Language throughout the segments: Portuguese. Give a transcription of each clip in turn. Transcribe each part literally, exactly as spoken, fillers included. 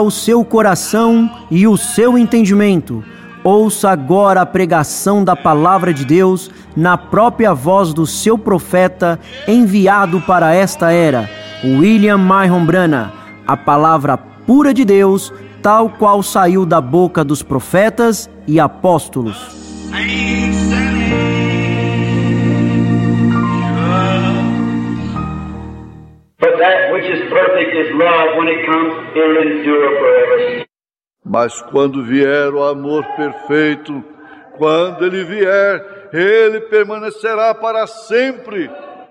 o seu coração e o seu entendimento. Ouça agora a pregação da Palavra de Deus na própria voz do seu profeta enviado para esta era, William Marion Branham, a palavra pura de Deus, tal qual saiu da boca dos profetas e apóstolos. But that which is perfect is love. When it comes, it will endure forever. Mas quando vier o amor perfeito, quando ele vier, ele permanecerá para sempre.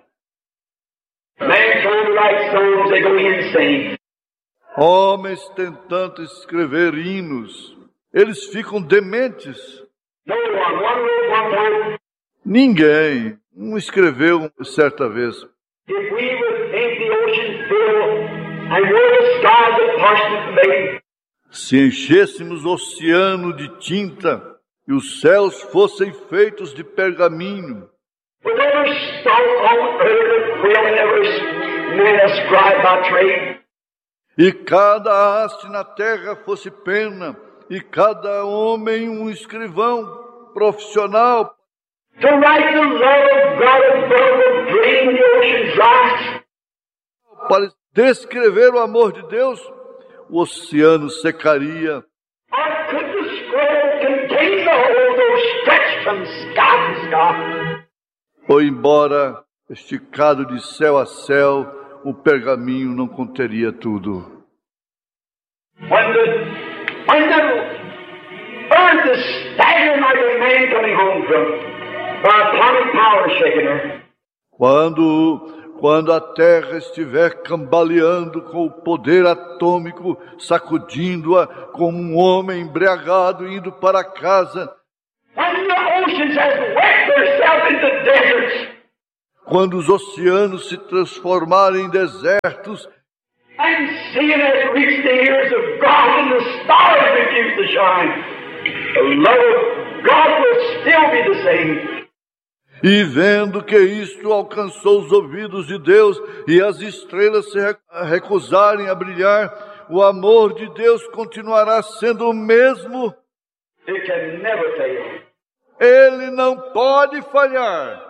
Man trying to write songs, they go insane. Homens tentando escrever hinos, eles ficam dementes. No one, one wrote one time. Ninguém um escreveu certa vez. If we would make the ocean fill and were the skies that parchment made. Se enchêssemos o oceano de tinta e os céus fossem feitos de pergaminho, With every star on earth that will and every man a scribe by trade. e cada haste na terra fosse pena, e cada homem um escrivão profissional, To write the love of God above the drain the ocean dry. para descrever o amor de Deus, o oceano secaria. Or could the scroll contain the whole, though stretched from sky to sky? Ou embora esticado de céu a céu, o pergaminho não conteria tudo. When the, when the earth is staggering like a man coming home from by atomic power shaking her. Quando, quando a terra estiver cambaleando com o poder atômico, sacudindo-a como um homem embriagado indo para casa, When the oceans has wet themselves into deserts, quando os oceanos se transformarem em desertos, and seeing has reached the ears of God and the stars refuse to shine, the love of God will still be the same. e vendo que isto alcançou os ouvidos de Deus e as estrelas se recusarem a brilhar, o amor de Deus continuará sendo o mesmo. It can never fail. Ele não pode falhar.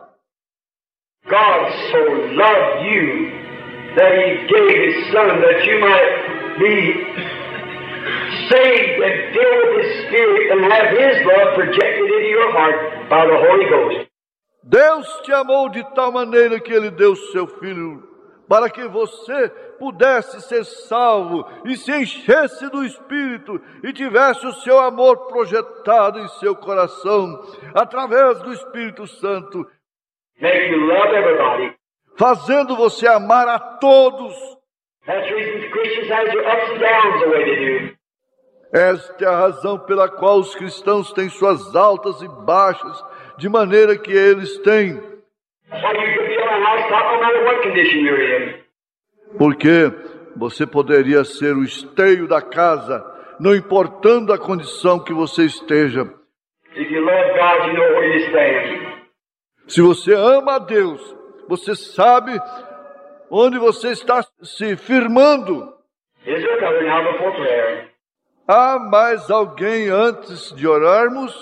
God so loved you that He gave His Son that you might be saved and filled with His Spirit and have His love projected into your heart by the Holy Ghost. Deus te amou de tal maneira que Ele deu seu Filho, para que você pudesse ser salvo e se enchesse do Espírito e tivesse o seu amor projetado em seu coração, através do Espírito Santo, Make you love everybody. fazendo você amar a todos. That's the reason Christians have their ups and downs the way they do. Esta é a razão pela qual os cristãos têm suas altas e baixas, de maneira que eles têm. Why you could be on a housetop no matter what condition you're in. Porque você poderia ser o esteio da casa, não importando a condição que você esteja. If you love God, you know where you stand. Se você ama a Deus, você sabe onde você está se firmando. Is there another now before prayer? Há mais alguém antes de orarmos?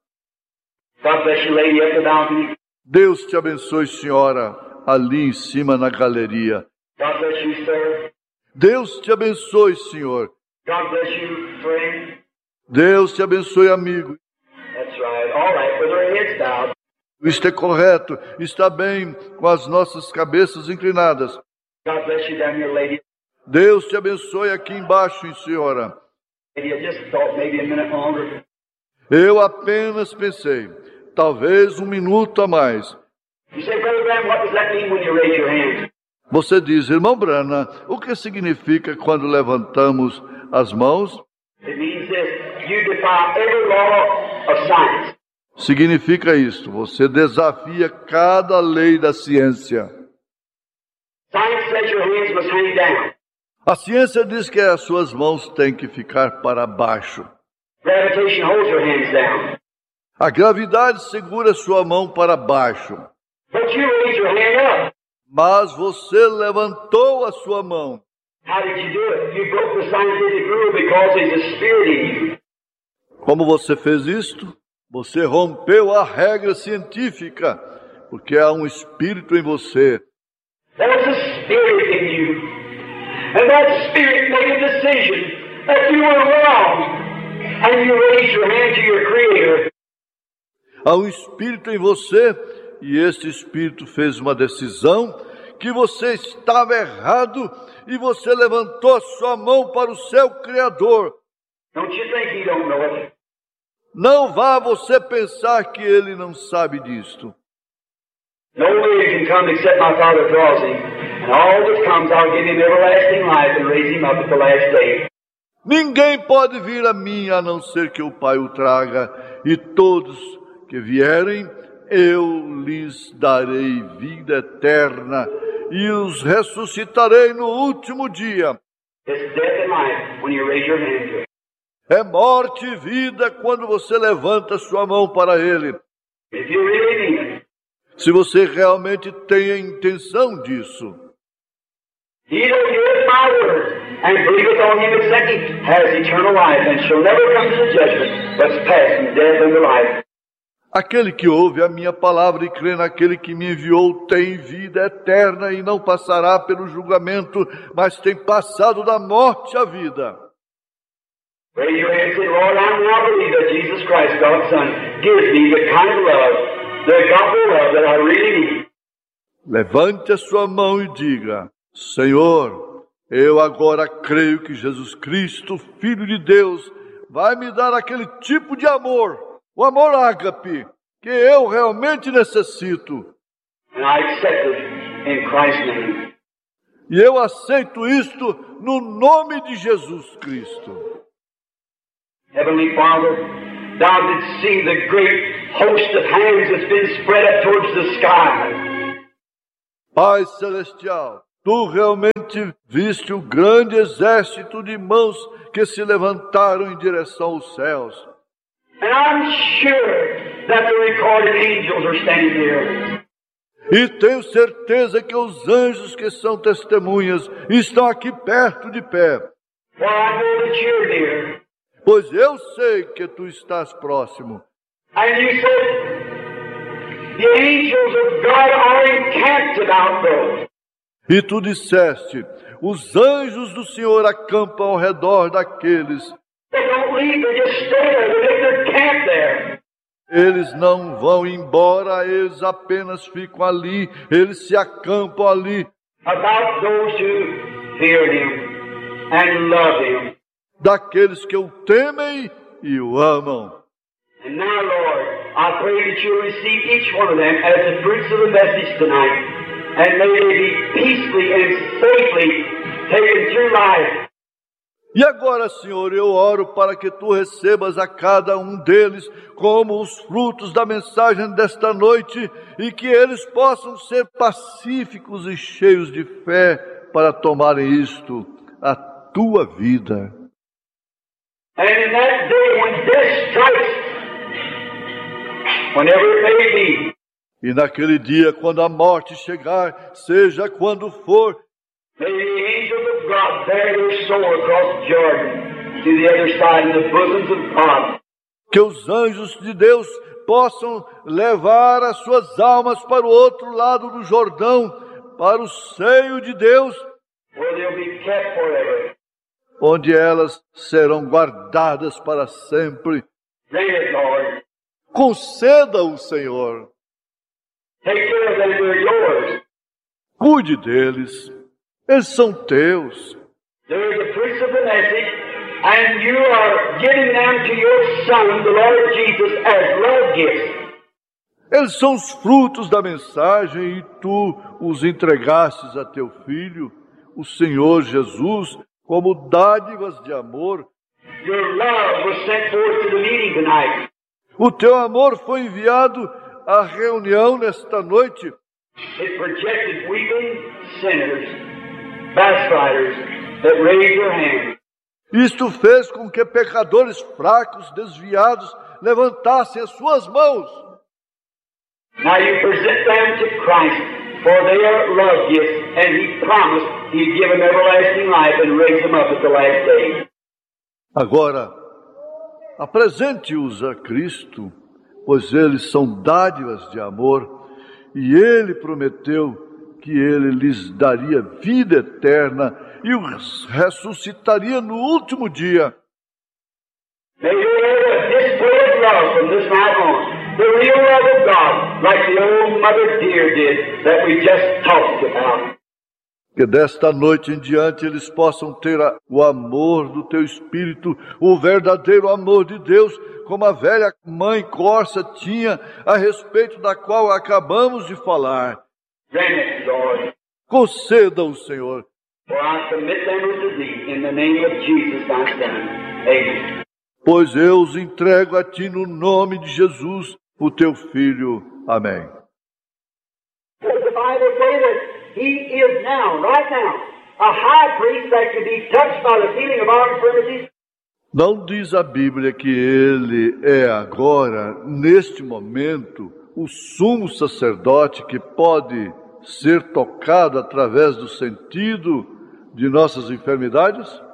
God bless you, lady, up the balcony. Deus te abençoe, senhora, ali em cima na galeria. God bless you, sir. Deus te abençoe, senhor. God bless you, friend. Deus te abençoe, amigo. That's right. All right, with our heads bowed. Isto é correto, está bem com as nossas cabeças inclinadas. God bless you down here, lady. Deus te abençoe aqui embaixo, senhora. Maybe I just thought maybe a minute longer. Eu apenas pensei, talvez um minuto a mais. You say, Brother Graham, what does that mean when you raise your hand? Você diz, irmão Branham, o que significa quando levantamos as mãos? It means this. You defy every law of science. Significa isto, você desafia cada lei da ciência. Science says your hands must hang down. A ciência diz que as suas mãos têm que ficar para baixo. Gravitation holds your hands down. A gravidade segura sua mão para baixo. But you raise your hand up. Mas você levantou a sua mão. How did you do it? You broke the scientific rule because there's a spirit in you. Como você fez isto? Você rompeu a regra científica, porque há um espírito em você. There's a spirit in you. And that spirit made a decision that you were wrong. And you raised your hand to your Creator. Há um espírito em você, e este espírito fez uma decisão que você estava errado, e você levantou a sua mão para o seu Criador. Don't you think He don't know it? Não vá você pensar que ele não sabe disto. No way can come except my Father draws him. And all that comes, I'll give him everlasting life and raise him up at the last day. Ninguém pode vir a mim a não ser que o Pai o traga, e todos que vierem, eu lhes darei vida eterna e os ressuscitarei no último dia. It's death and life when you raise your hand to it. É morte e vida quando você levanta sua mão para Ele. If you really mean it. Se você realmente tem a intenção disso. He that heareth my word and believeth on him that sent me has eternal life, and shall never come to the judgment, but is passed from death unto life. Aquele que ouve a minha palavra e crê naquele que me enviou tem vida eterna e não passará pelo julgamento, mas tem passado da morte à vida. Raise your hand and say, Lord, I now believe that Jesus Christ, God's Son, gives me the kind of love, the gospel love that I really need. Levante a sua mão e diga, Senhor, eu agora creio que Jesus Cristo, Filho de Deus, vai me dar aquele tipo de amor, o amor ágape, que eu realmente necessito. And I accept it in Christ's name. E eu aceito isto no nome de Jesus Cristo. Heavenly Father, Thou didst see the great host of hands that's been spread up towards the sky. Pai Celestial, Tu realmente viste o grande exército de mãos que se levantaram em direção aos céus. And I'm sure that the recorded angels are standing there. E tenho certeza que os anjos que são testemunhas estão aqui perto de pé. For I know that you're near. Pois eu sei que Tu estás próximo. And you said, the angels of God are encamped about those. E Tu disseste, os anjos do Senhor acampam ao redor daqueles. They don't leave, they just stay there, they make their camp there. Eles não vão embora, eles apenas ficam ali, eles se acampam ali. About those who fear Him and love Him. Daqueles que o temem e o amam. And now, Lord, I pray that you'll receive each one of them as the fruits of the message tonight, and may they be peacefully and safely taken through life. E agora, Senhor, eu oro para que Tu recebas a cada um deles como os frutos da mensagem desta noite e que eles possam ser pacíficos e cheios de fé para tomarem isto, a Tua vida. And in that day when death strikes, whenever it may be, e naquele dia, quando a morte chegar, seja quando for, may the angels of God bear their soul across Jordan to the other side of the bosoms of God. Que os anjos de Deus possam levar as suas almas para o outro lado do Jordão, para o seio de Deus, Where they'll be kept forever. onde elas serão guardadas para sempre. Grant it, Lord. Conceda-o, Senhor. Take care of them, they're yours. Cuide deles. Eles são teus. They're the fruits of the message, and you are giving them to your Son, the Lord Jesus, as love gifts. Eles são os frutos da mensagem e tu os entregastes a teu Filho, o Senhor Jesus, como dádivas de amor. Your love was sent forth to the meeting tonight. O teu amor foi enviado à reunião nesta noite. It projected weeping sinners, backsliders, that raised their hands. Isto fez com que pecadores fracos, desviados, levantassem as suas mãos. Now you present them to Christ, for they are love gifts, and He promised He'd give them everlasting life and raise them up at the last day. Agora, apresente-os a Cristo, pois eles são dádivas de amor, e Ele prometeu que Ele lhes daria vida eterna e os ressuscitaria no último dia. May you live a display of love from this night on. The real love of God, like the old Mother Dear did, that we just talked about. Que desta noite em diante eles possam ter a, o amor do Teu Espírito, o verdadeiro amor de Deus, como a velha mãe Corsa tinha, a respeito da qual acabamos de falar. Grant it, Lord. Conceda-o, Senhor. For I submit them unto Thee in the name of Jesus thy Son. Amen. Pois eu os entrego a Ti no nome de Jesus, o Teu Filho. Amém. Does the Bible say that He is now, right now, a high priest that can be touched by the feeling of our infirmities? Não diz a Bíblia que Ele é agora, neste momento, o sumo sacerdote que pode ser tocado através do sentido de nossas enfermidades?